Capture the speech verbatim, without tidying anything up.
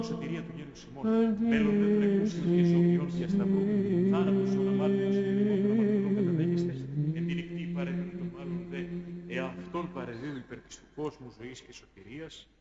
σωτηρία του γέρου Σιμών, μέλλον δεν τον εκούσιον και ζωοποιών διασταυρού, θάνατος ονομάτιος και λιγότερο μαθητό καταδέχεστε, εν τη νυχτή παρεδίδει των μάλλον δε, εαυτόν παρεδίδει υπέρ της του κόσμου ζωής και σωτηρίας,